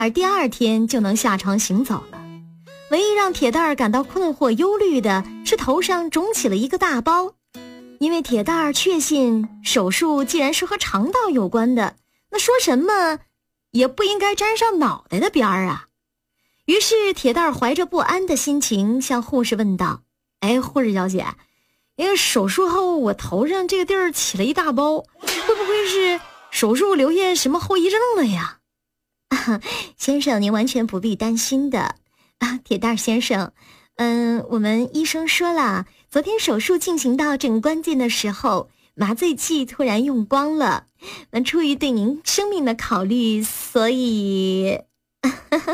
而第2天就能下床行走了。唯一让铁蛋儿感到困惑忧虑的是头上肿起了一个大包，因为铁蛋儿确信手术既然是和肠道有关的，那说什么也不应该沾上脑袋的边儿啊。于是铁蛋儿怀着不安的心情向护士问道：护士小姐，因为手术后我头上这个地儿起了一大包，会不会是手术留下什么后遗症了呀？先生，您完全不必担心的铁蛋儿先生，我们医生说了，昨天手术进行到正关键的时候，麻醉剂突然用光了，那出于对您生命的考虑，所以